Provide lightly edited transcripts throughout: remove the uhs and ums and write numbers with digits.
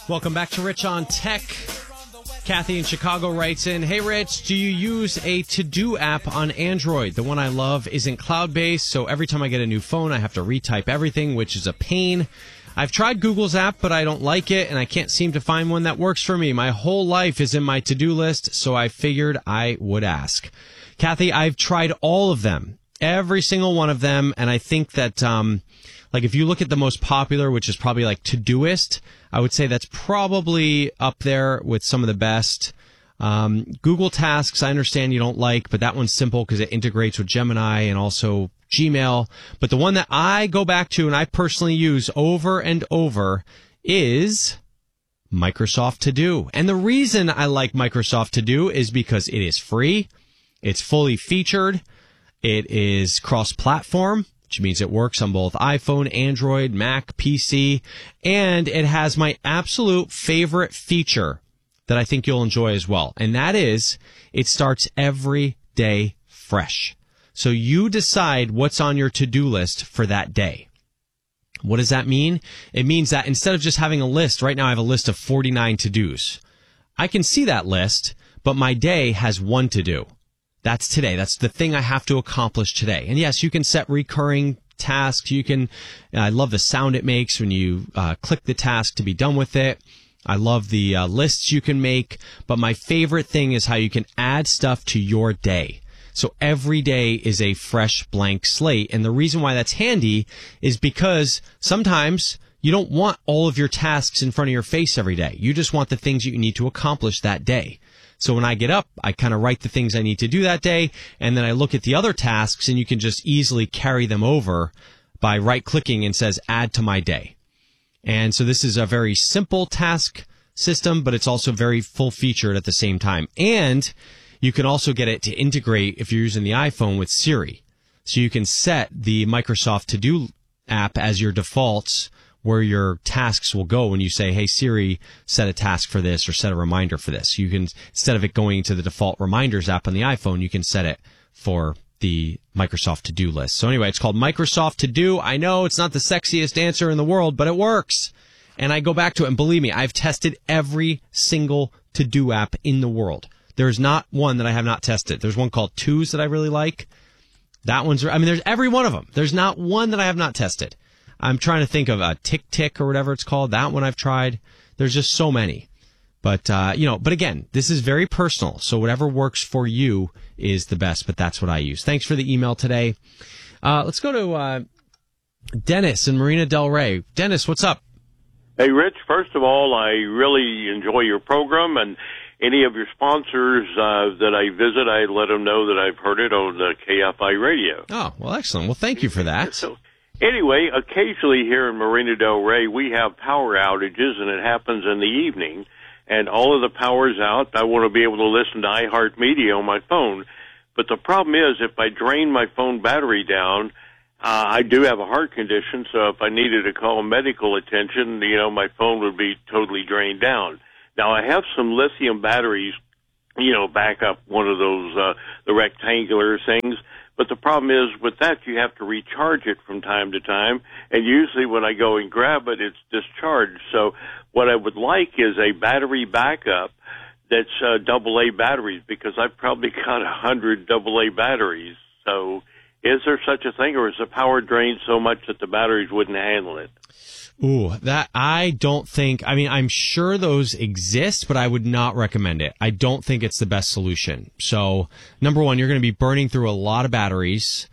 Welcome back to Rich on Tech. Kathy in Chicago writes in, "Hey Rich, do you use a to-do app on Android? The one I love isn't cloud-based, so every time I get a new phone, I have to retype everything, which is a pain. I've tried Google's app, but I don't like it, and I can't seem to find one that works for me. My whole life is in my to-do list, so I figured I would ask." Kathy, I've tried all of them, every single one of them, and I think that, like if you look at the most popular, which is probably like Todoist, I would say that's probably up there with some of the best. Google Tasks, I understand you don't like, but that one's simple because it integrates with Gemini and also Gmail. But the one that I go back to and I personally use over and over is Microsoft To Do. And the reason I like Microsoft To Do is because it is free, it's fully featured, it is cross-platform, which means it works on both iPhone, Android, Mac, PC, and it has my absolute favorite feature that I think you'll enjoy as well. And that is, it starts every day fresh. So you decide what's on your to-do list for that day. What does that mean? It means that instead of just having a list, right now I have a list of 49 to-dos. I can see that list, but my day has one to-do. That's today. That's the thing I have to accomplish today. And yes, you can set recurring tasks. You can, I love the sound it makes when you click the task to be done with it. I love the lists you can make. But my favorite thing is how you can add stuff to your day. So every day is a fresh blank slate. And the reason why that's handy is because sometimes you don't want all of your tasks in front of your face every day. You just want the things that you need to accomplish that day. So when I get up, I kind of write the things I need to do that day, and then I look at the other tasks, and you can just easily carry them over by right-clicking and says, add to my day. And so this is a very simple task system, but it's also very full-featured at the same time. And you can also get it to integrate, if you're using the iPhone, with Siri. So you can set the Microsoft To Do app as your defaults where your tasks will go when you say, hey, Siri, set a task for this or set a reminder for this. You can, instead of it going to the default reminders app on the iPhone, you can set it for the Microsoft To Do list. So anyway, it's called Microsoft To Do. I know it's not the sexiest answer in the world, but it works. And I go back to it, and believe me, I've tested every single To Do app in the world. There's not one that I have not tested. There's one called Twos that I really like. That one's, I mean, there's every one of them. There's not one that I have not tested. I'm trying to think of a Tick or whatever it's called. That one I've tried. There's just so many. But, but again, this is very personal. So whatever works for you is the best, but that's what I use. Thanks for the email today. Let's go to Dennis in Marina Del Rey. Dennis, what's up? Hey, Rich. First of all, I really enjoy your program, and any of your sponsors that I visit, I let them know that I've heard it on the KFI radio. Oh, well, excellent. Well, thank you for that. So, anyway, occasionally here in Marina Del Rey, we have power outages, and it happens in the evening, and all of the power's out. I want to be able to listen to iHeartMedia on my phone. But the problem is, if I drain my phone battery down, I do have a heart condition, so if I needed to call medical attention, my phone would be totally drained down. Now, I have some lithium batteries, back up one of those, the rectangular things. But the problem is, with that, you have to recharge it from time to time. And usually when I go and grab it, it's discharged. So what I would like is a battery backup that's AA batteries, because I've probably got 100 AA batteries. So is there such a thing, or is the power drained so much that the batteries wouldn't handle it? Ooh, that I don't think, I mean, I'm sure those exist, but I would not recommend it. I don't think it's the best solution. So, number one, you're going to be burning through a lot of batteries.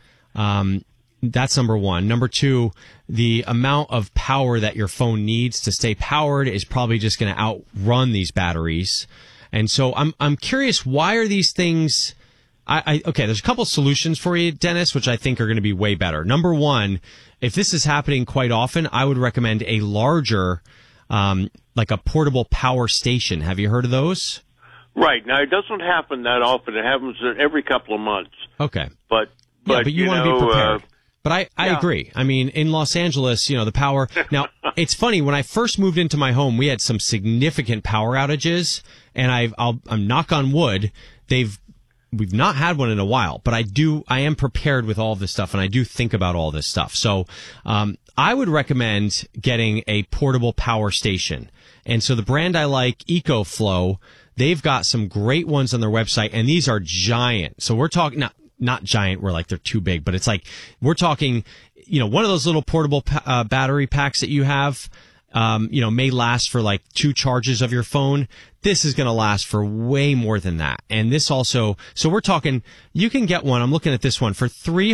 That's number one. Number two, the amount of power that your phone needs to stay powered is probably just going to outrun these batteries. And so I'm curious, why are these things, okay, there's a couple solutions for you, Dennis, which I think are going to be way better. Number one, if this is happening quite often, I would recommend a larger, like a portable power station. Have you heard of those? Right. Now, it doesn't happen that often. It happens every couple of months. Okay. But you want to be prepared. But I agree. I mean, in Los Angeles, the power. Now, it's funny, when I first moved into my home, we had some significant power outages, and I'm knock on wood, we've not had one in a while, but I am prepared with all of this stuff, and I do think about all this stuff. So, I would recommend getting a portable power station. And so the brand I like, EcoFlow, they've got some great ones on their website, and these are giant. So we're talking, not giant where like they're too big, but it's like, we're talking, one of those little portable battery packs that you have, may last for like 2 charges of your phone. This is going to last for way more than that. And this also, so we're talking, you can get one, I'm looking at this one, for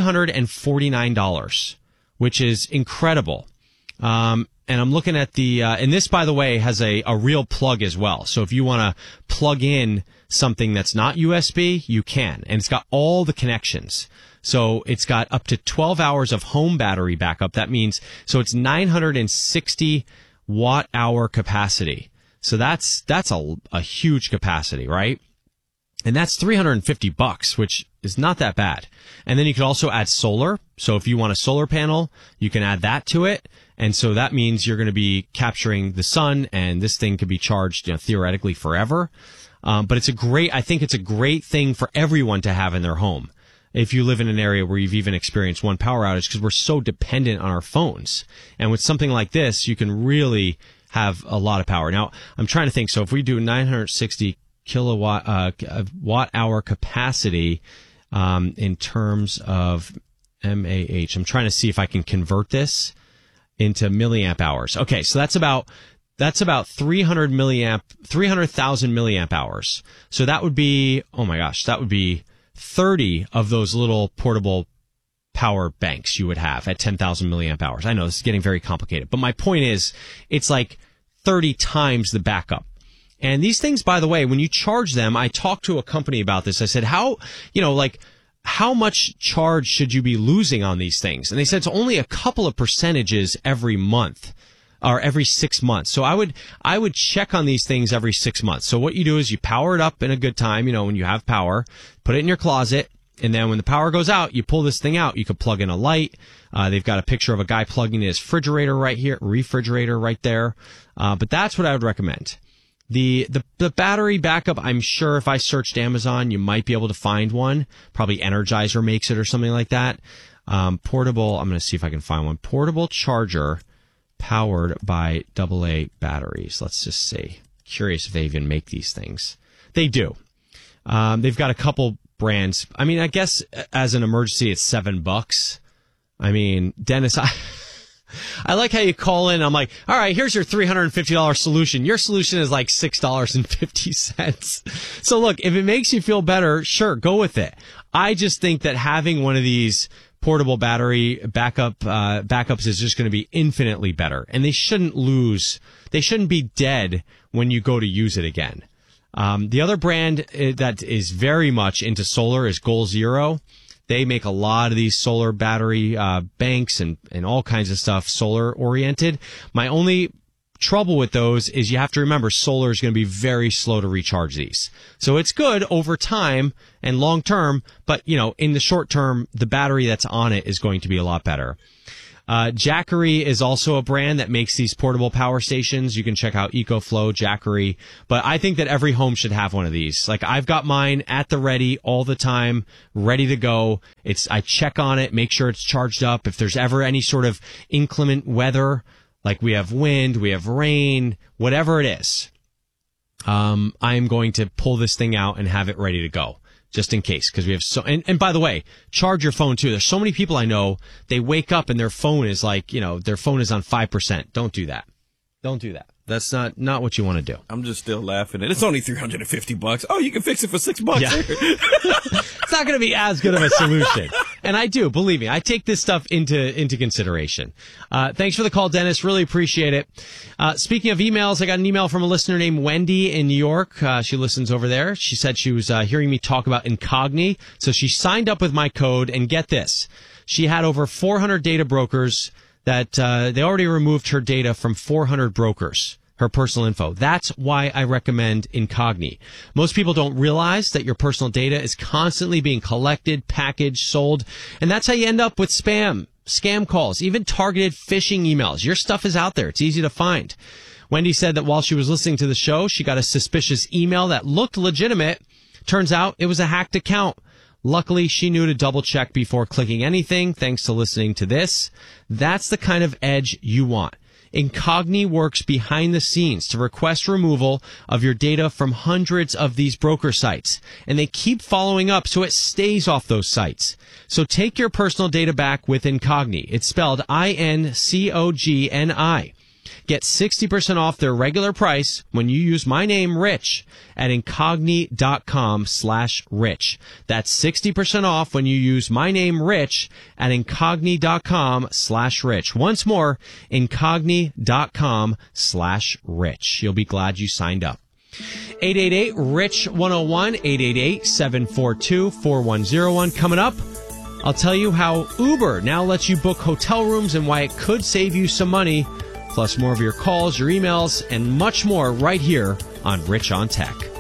$349, which is incredible. And I'm looking at and this, by the way, has a real plug as well. So if you want to plug in something that's not USB, you can. And it's got all the connections. So it's got up to 12 hours of home battery backup. That means, so it's 960 watt hour capacity. So that's a huge capacity, right? And that's $350, which is not that bad. And then you can also add solar. So if you want a solar panel, you can add that to it. And so that means you're going to be capturing the sun, and this thing could be charged, theoretically forever. But I think it's a great thing for everyone to have in their home. If you live in an area where you've even experienced one power outage, because we're so dependent on our phones. And with something like this, you can really have a lot of power. Now, I'm trying to think. So if we do 960 kilowatt watt hour capacity in terms of mAh, I'm trying to see if I can convert this into milliamp hours. Okay, so that's about 300,000 milliamp hours. So that would be, oh my gosh, that would be 30 of those little portable power banks you would have at 10,000 milliamp hours. I know this is getting very complicated, but my point is, it's like 30 times the backup. And these things, by the way, when you charge them, I talked to a company about this. I said, how much charge should you be losing on these things? And they said it's only a couple of percentages every month or every 6 months. So I would check on these things every 6 months. So what you do is you power it up in a good time, when you have power, put it in your closet. And then when the power goes out, you pull this thing out. You could plug in a light. They've got a picture of a guy plugging in his refrigerator right there. But that's what I would recommend. The battery backup, I'm sure if I searched Amazon, you might be able to find one. Probably Energizer makes it or something like that. Portable, I'm going to see if I can find one. Portable charger powered by AA batteries. Let's just see. Curious if they even make these things. They do. They've got a couple brands. I mean, I guess as an emergency, it's $7. I mean, Dennis, I like how you call in. I'm like, all right, here's your $350 solution. Your solution is like $6.50. So look, if it makes you feel better, sure, go with it. I just think that having one of these portable battery backups is just going to be infinitely better. And they shouldn't be dead when you go to use it again. The other brand that is very much into solar is Goal Zero. They make a lot of these solar battery banks and all kinds of stuff, solar oriented. My only trouble with those is you have to remember solar is going to be very slow to recharge these. So it's good over time and long term, but in the short term, the battery that's on it is going to be a lot better. Jackery is also a brand that makes these portable power stations. You can check out EcoFlow, Jackery. But I think that every home should have one of these. Like, I've got mine at the ready all the time, ready to go. I check on it, make sure it's charged up. If there's ever any sort of inclement weather, like we have wind, we have rain, whatever it is, I'm going to pull this thing out and have it ready to go. Just in case, because we have and by the way, charge your phone too. There's so many people I know, they wake up and their phone is like, their phone is on 5%. Don't do that. Don't do that. That's not what you want to do. I'm just still laughing. And it's only $350. Oh, you can fix it for $6. Yeah. It's not going to be as good of a solution. And I do, believe me, I take this stuff into consideration. Thanks for the call, Dennis. Really appreciate it. Speaking of emails, I got an email from a listener named Wendy in New York. She listens over there. She said she was hearing me talk about Incogni. So she signed up with my code, and get this. She had over 400 data brokers that they already removed her data from 400 brokers, her personal info. That's why I recommend Incogni. Most people don't realize that your personal data is constantly being collected, packaged, sold, and that's how you end up with scam calls, even targeted phishing emails. Your stuff is out there. It's easy to find. Wendy said that while she was listening to the show, she got a suspicious email that looked legitimate. Turns out it was a hacked account. Luckily, she knew to double check before clicking anything, thanks to listening to this. That's the kind of edge you want. Incogni works behind the scenes to request removal of your data from hundreds of these broker sites, and they keep following up so it stays off those sites. So take your personal data back with Incogni. It's spelled INCOGNI. Get 60% off their regular price when you use my name, Rich, at Incogni.com/rich. That's 60% off when you use my name, Rich, at Incogni.com/rich. Once more, Incogni.com/rich. You'll be glad you signed up. 888-RICH-101, 888-742-4101. Coming up, I'll tell you how Uber now lets you book hotel rooms and why it could save you some money. Plus more of your calls, your emails, and much more right here on Rich on Tech.